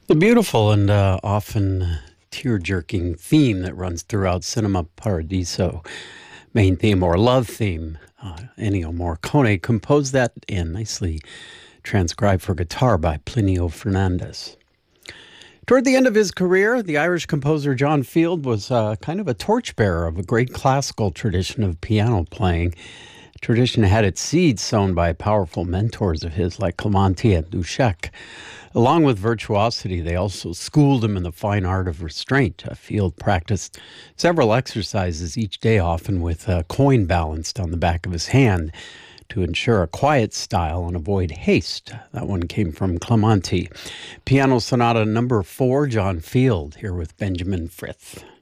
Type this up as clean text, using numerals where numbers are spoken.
The beautiful and often tear-jerking theme that runs throughout Cinema Paradiso, main theme or love theme. Ennio Morricone composed that and nicely transcribed for guitar by Plinio Fernandez. Toward the end of his career, the Irish composer John Field was kind of a torchbearer of a great classical tradition of piano playing. Tradition had its seeds sown by powerful mentors of his like Clementi and Duschek. Along with virtuosity, they also schooled him in the fine art of restraint. Field practiced several exercises each day, often with a coin balanced on the back of his hand to ensure a quiet style and avoid haste. That one came from Clementi. Piano Sonata number 4, John Field, here with Benjamin Frith.